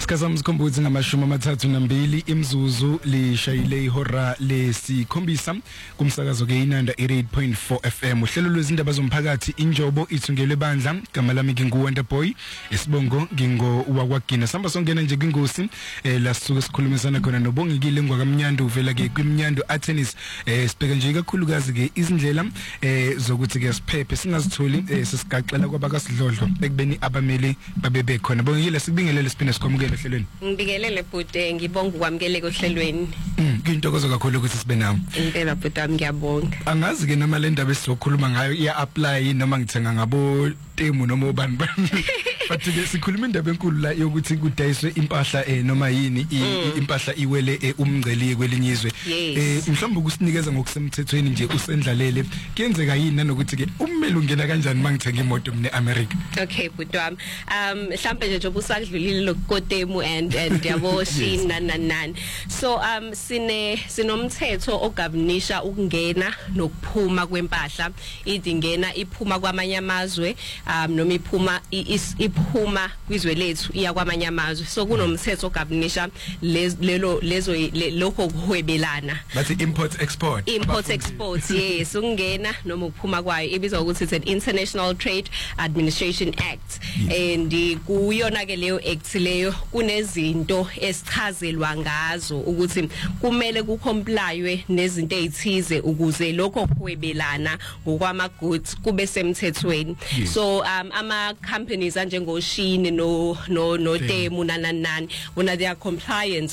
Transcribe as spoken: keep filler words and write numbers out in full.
Isikhathi sikhombuthi ngamashumi amathathu nambili imzuzu lishayile ihora lesikhombisa kumsakazo ke Inanda eighty-eight point four F M uhlelo lwezindaba zomphakathi injobo ithungelwe bandla igama lami nginguWonder Boy isibongo ngingo wakwagina samba songena nje kwingosi eh la sisuke sikhulumisana khona nobongikile ngwakamnyando uvela ke kwimnyando Athenis eh sibheka nje kakhulukazi ke izindlela eh zokuthi ke siphephe singazitholi eh sisigaxela kwabakasidlodlo ekubeni abameli babe bekhona bongikile sikubingelele siphinde sikhomukele ehlelweni Ngibingelele bhuti ngibonga ukwamkeleka ohlelweni. Mm kuyintokozo kakhulu ukuthi sibe nawo. Impela bhuti wami ngiyabonga. Angazi ke noma le ndaba esizokhuluma ngayo iya apply noma ngithenga ngabo temu noma ubani bani. Bathi ke sikhuluma indaba enkulu la yokuthi kudayiswe impahla eh noma yini impahla iwele eh, umngceli kwelinyizwe. Eh mhlawumbe ukusinikeza ngokusemthethweni nje usendlalele kuyenzeka yini nanokuthi ke ummeli ungena kanjani mangithenga imoto mne America. Okay bhuti wami. Um mhlawumbe nje njoba usadlulile lokotemu and and yabo shina nanan. So um sine sinomthetho ogabunisha ukungena nokuphuma kwempahla idingena iphuma kwamanye amazwe um noma iphuma iphuma kwizwe lethu iya kwamanye amazwe so kunomthetho ogabunisha lelo lezo lokho kuhwebelana bathi import export import export yes ukungena noma ukuphuma kwayo ibizwa ukuthi it's an International Trade Administration Act and kuyona ke leyo act leyo kunezinto esichazelwa ngazo ukuthi kumele kucomplywe nezinto ezithize ukuze lokho kuhwebelana ngokwama goods kube semthethweni so um ama companies anjengoshini no no no temu nananani bona they are compliant